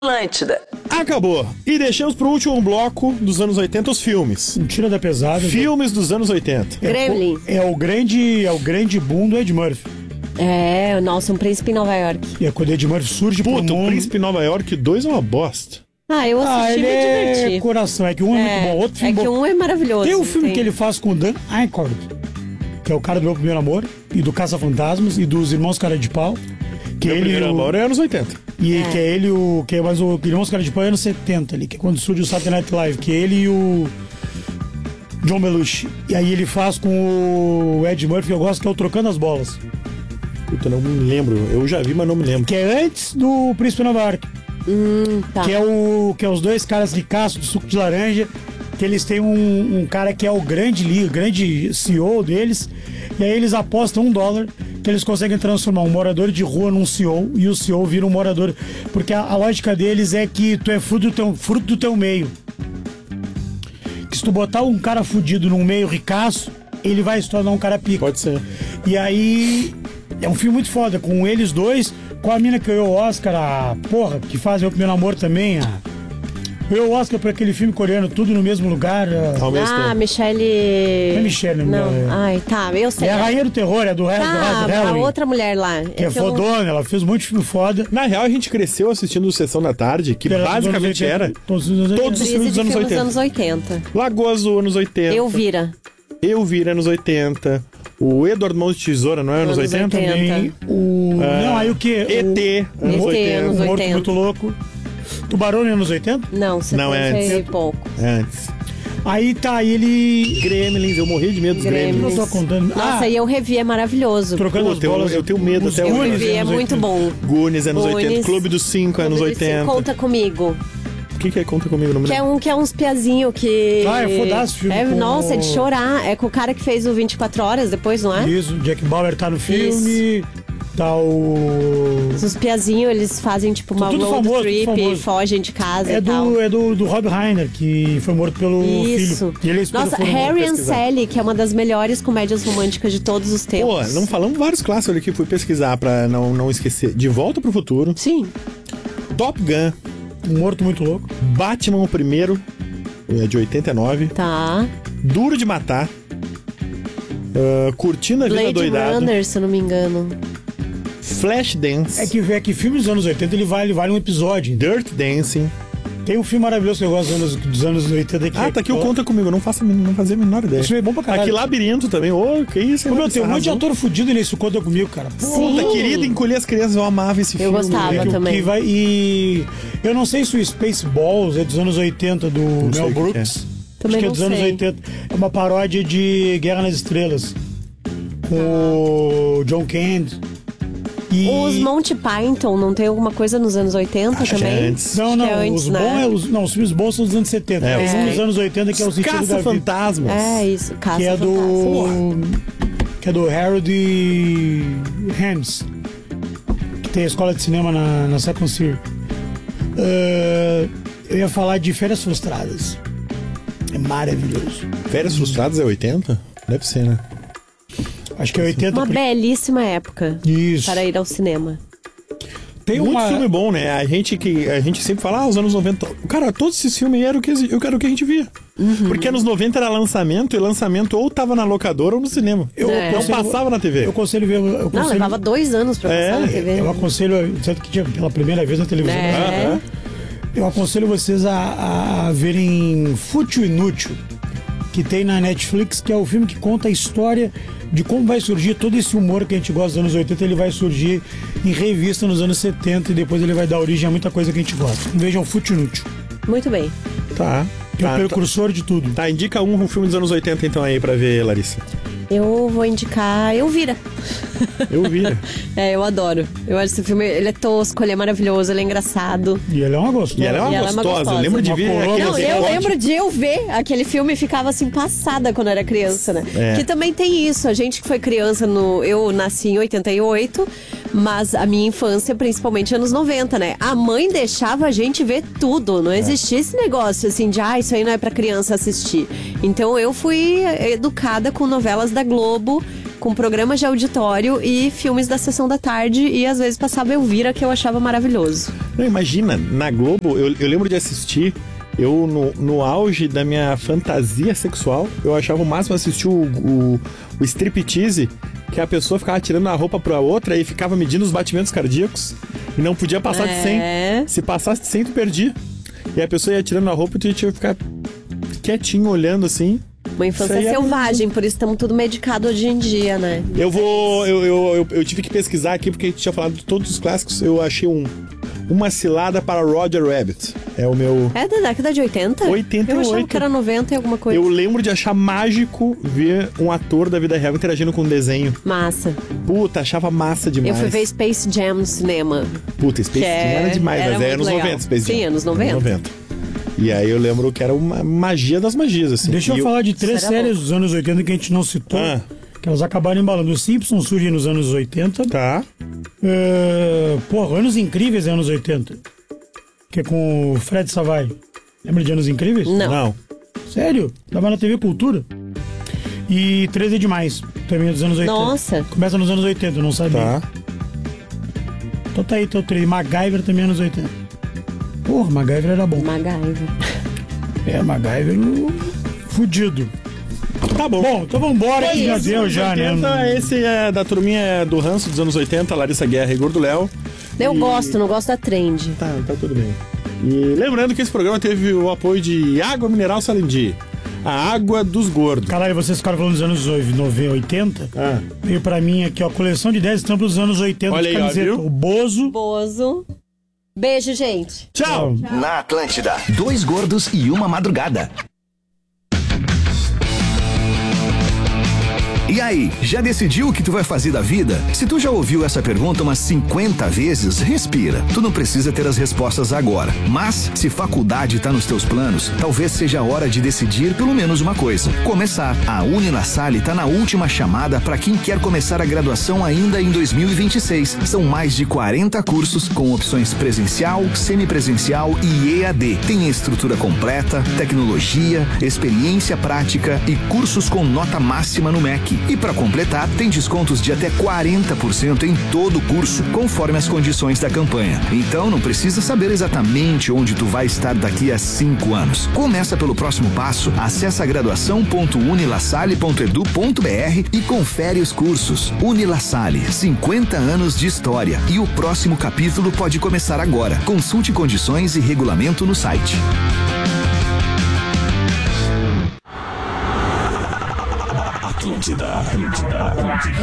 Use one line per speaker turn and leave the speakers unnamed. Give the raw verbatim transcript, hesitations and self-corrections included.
Atlântida.
Acabou. E deixamos pro último bloco dos anos oitenta os filmes.
Tira da pesada.
Filmes dos anos oitenta.
Gremlin.
É, é o grande, é o grande boom do Ed Murphy.
É, nossa, um príncipe em Nova York.
E é quando o Ed Murphy surge pro
Puta, o
mundo.
Príncipe em Nova York dois é uma bosta.
Ah, eu assisti
Ah,
e
ele
me
é
diverti.
coração. É que um é,
É,
muito bom, outro filme
é que
bom.
um é maravilhoso.
Tem um filme
tem.
que ele faz com o Dan Aykroyd, que é o cara do Meu Primeiro Amor, e do Caça-Fantasmas, e dos Irmãos Cara de Pau. Que
Meu
ele
primeiro
o...
amor é anos oitenta.
E
É.
que é ele o. Que é mais o Irmãos Cara de Pau é anos setenta ali, que é quando surge o Saturday Night Live, que é ele e o John Belushi. E aí ele faz com o Ed Murphy, que eu gosto, que é o Trocando as Bolas.
Puta, não me lembro. Eu já vi, mas não me lembro.
Que é antes do Príncipe Nova York.
Hum, tá.
Que é, o, que é os dois caras ricaços de suco de laranja. Que eles têm um, um cara que é o grande líder, grande C E O deles. E aí eles apostam um dólar que eles conseguem transformar um morador de rua num C E O. E o C E O vira um morador. Porque a, a lógica deles é que tu é fruto do teu, fruto do teu meio. Que se tu botar um cara fudido num meio ricaço, ele vai se tornar um cara pica.
Pode ser.
E aí, é um filme muito foda, com eles dois, com a mina que ganhou o Oscar, a porra, que faz Meu Primeiro Amor também, a... ganhou o Oscar por aquele filme coreano, Tudo no Mesmo Lugar. A...
Ao mesmo
Ah,
tempo.
Michelle...
Não é Michelle,
Não,
é...
ai, tá, eu sei.
É a Rainha do Terror, é do Red
Ah,
do
a
Halloween,
outra mulher lá.
que é,
que eu não-
fodona, ela fez um monte de filme foda.
Na real, a gente cresceu assistindo Sessão da Tarde, que
Era dos
basicamente
anos oitenta,
era
Todos os anos
todos os
Crise
filmes
de
dos anos
filmes dos
oitenta.
anos oitenta.
Lagoa Azul, anos oitenta.
Eu vira.
Eu vi anos oitenta. O Edward Mãos de Tesoura, não é anos,
Anos
oitenta?
oitenta.
também. O...
Ah,
Não, aí o que?
E T,
O...
anos
E T,
oitenta.
anos
o Morto
oitenta.
Muito Louco. Tubarão em anos oitenta?
Não, setenta
Não, é
e
antes.
pouco.
Antes.
Aí tá, e ele...
Gremlins, eu morri de medo dos
Gremlins.
Gremlins.
Não tô contando.
Nossa,
Ah,
e eu revi, é maravilhoso.
trocando as
Puta, eu-
bolas.
eu tenho medo
Os
até hoje.
Eu
Goonies,
revi, é
anos
muito
oitenta.
bom.
Goonies, anos
Goonies.
oitenta. Clube dos cinco, anos
Clube dos Cinco,
oitenta.
Conta comigo.
O que, que é Conta Comigo? Não me
Que é
lembro.
um, que é uns piazinho que...
Ah, é fodaço o filme
É,
com
nossa, é de
o-
chorar. É com o cara que fez o vinte e quatro horas depois, não é?
Isso, Jack Bauer tá no filme. Tá o.
Os piazinhos, eles fazem tipo uma
Tudo
road
famoso,
trip
tudo
e
famoso.
fogem de casa
É
e tal.
do, é do, do Rob Reiner, que foi morto pelo
Isso.
filho. E ele é
Nossa,
foi
Harry and
pesquisar.
Sally, que é uma das melhores comédias românticas de todos os
Pô,
tempos.
não falamos vários clássicos ali que fui pesquisar pra não, não esquecer. De Volta pro Futuro,
Sim.
Top Gun,
Um morto muito louco.
Batman o primeiro, é de oitenta e nove,
Tá.
Duro de Matar, ah, Curtindo a Vida
Blade
Doidado,
Runner, se eu não me engano.
Flashdance,
É que, é que filme dos anos oitenta ele vale, vale um episódio.
Dirt Dancing.
Tem um filme maravilhoso que eu gosto dos anos, dos anos oitenta. Que
Ah,
é,
tá aqui o Conta Comigo, eu não, faço, a men- não fazia a menor ideia.
Esse filme é bom pra caralho.
Aqui Labirinto também, ô, que isso?
Ô, meu, tem um monte de
Arrasou.
ator fudido nesse Conta Comigo, cara. Pô,
Sim.
Puta, querida, Encolher as Crianças, eu amava esse
Eu
filme.
gostava.
velho.
que,
também.
que vai, e eu não sei se o Spaceballs é dos anos oitenta do
sei
Mel
o que
Brooks.
Também
Acho que é
não
dos anos
sei.
oitenta. É uma paródia de Guerra nas Estrelas. Com o John Candy. E...
Os Monty Python, não tem alguma coisa nos anos oitenta
Acho que é
também?
antes.
Não,
Acho
não,
que é antes,
os
né?
bons é os, não, os filmes bons são dos anos setenta.
É,
Tem
os
um
é.
dos anos oitenta que é o Sentido da Vida.
Caça-Fantasmas.
É, isso. Caça
Que é
Fantasma.
do. Que é do Harold Hams. Que tem a escola de cinema na, na Second City. Ah, eu ia falar de Férias Frustradas. É maravilhoso.
Férias Frustradas é oitenta? Deve ser, né?
Acho que é oitenta.
Uma
porque-
belíssima época
Isso.
para ir ao cinema.
Tem
Muito
uma.
filme bom, né? A gente que a gente sempre fala, ah, os anos noventa. Cara, todos esses filmes eram o que, eu quero o que a gente via.
Uhum.
Porque anos noventa era lançamento, e lançamento ou tava na locadora ou no cinema.
Eu
É.
Não
aconselho-
passava na T V.
Eu aconselho ver. Eu
Não,
aconselho,
levava dois anos pra
É,
passar na T V.
eu aconselho. Certo que tinha pela primeira vez na televisão.
É.
Aham.
Eu aconselho vocês a, a- a verem Fútil Inútil, que tem na Netflix, que é o filme que conta a história de como vai surgir todo esse humor que a gente gosta dos anos oitenta, ele vai surgir em revista nos anos setenta e depois ele vai dar origem a muita coisa que a gente gosta. Vejam Fútil Inútil,
Muito bem.
Tá.
que é
Tá,
o precursor de tudo.
tá, indica um filme dos anos oitenta então aí pra ver, Larissa.
Eu vou indicar Eu Vira.
Eu vi.
É, eu adoro. Eu acho esse filme, ele é tosco, ele é maravilhoso, ele é engraçado.
E ele é uma gostosa.
E ela é uma
E ela é uma
gostosa.
gostosa.
Eu lembro de
Uma
ver
coroa.
aquele
Não, eu
episódio.
lembro de eu ver aquele filme e ficava assim passada quando era criança, né?
É.
Que também tem isso. A gente que foi criança no. Eu nasci em oitenta e oito, mas a minha infância, principalmente anos noventa, né? A mãe deixava a gente ver tudo. Não existia esse negócio assim de ah, isso aí não é pra criança assistir. Então eu fui educada com novelas da Globo. com programas de auditório e filmes da sessão da tarde, e às vezes passava Elvira, que eu achava maravilhoso.
Não, imagina, na Globo, eu, eu lembro de assistir, eu no, no auge da minha fantasia sexual, eu achava o máximo assistir o, o, o striptease, que a pessoa ficava tirando a roupa pra outra e ficava medindo os batimentos cardíacos e não podia passar
É.
de cem. Se passasse de cem, tu perdia. E a pessoa ia tirando a roupa e tu tinha que ficar quietinho, olhando assim.
Uma infância
Isso aí é
selvagem, por isso estamos tudo medicado hoje em dia, né?
Eu vou. Eu, eu, eu, eu tive que pesquisar aqui porque a gente tinha falado de todos os clássicos. Eu achei um. Uma cilada para Roger Rabbit. É o meu.
É da década de oitenta?
oitenta e oito.
Eu achava que era noventa e alguma coisa.
Eu lembro de achar mágico ver um ator da vida real interagindo com um desenho.
Massa.
Puta, achava massa demais.
Eu fui ver Space Jam no cinema.
Puta, Space
Que
Jam
é-
era demais,
era
mas é
muito
anos
legal.
noventa, Space Jam.
Sim, anos noventa.
E aí eu lembro que era uma magia das magias, assim.
Deixa eu
E
falar de três
Isso era
séries
bom.
dos anos oitenta que a gente não citou,
Ah.
que elas acabaram embalando. Os Simpsons surgem nos anos oitenta.
Tá.
É, Porra, Anos Incríveis é anos oitenta. Que é com o Fred Savai. Lembra de Anos Incríveis?
Não.
Não.
Sério? Tava na T V Cultura. E treze é Demais, também é dos anos oitenta.
Nossa.
Começa nos anos oitenta, eu não sabia.
Tá.
Então tá aí, teu três. MacGyver também é anos oitenta. Porra, MacGyver era bom.
MacGyver.
É, MacGyver uh, fudido.
Tá bom.
Bom, então vambora,
É
que já
isso,
deu já, né?
oitenta, esse é da turminha do ranço dos anos oitenta, Larissa Guerra e Gordo Léo.
Eu
E-
gosto, não gosto da trend.
Tá, tá tudo bem. E lembrando que esse programa teve o apoio de Água Mineral Sarandi, a água dos gordos.
Caralho, vocês ficaram falando dos anos noventa, oitenta?
Ah.
Veio pra mim aqui, ó, coleção de dez estampas dos anos oitenta
Olha
de
aí, ó,
camiseta.
viu?
O Bozo.
Bozo. Beijo, gente.
Tchau!
Na Atlântida, dois gordos e uma madrugada. E aí, já decidiu o que tu vai fazer da vida? Se tu já ouviu essa pergunta umas cinquenta vezes, respira. Tu não precisa ter as respostas agora. Mas, se faculdade tá nos teus planos, talvez seja a hora de decidir pelo menos uma coisa. Começar. A Unilassalle tá na última chamada para quem quer começar a graduação ainda em dois mil e vinte e seis. São mais de quarenta cursos com opções presencial, semipresencial e E A D. Tem estrutura completa, tecnologia, experiência prática e cursos com nota máxima no M E C. E para completar, tem descontos de até quarenta por cento em todo o curso, conforme as condições da campanha. Então não precisa saber exatamente onde tu vai estar daqui a cinco anos. Começa pelo próximo passo, acessa graduação ponto unilassalle ponto edu ponto br e confere os cursos. Unilassalle, cinquenta anos de história. E o próximo capítulo pode começar agora. Consulte condições e regulamento no site.
Atlântida, Atlântida, Atlântida.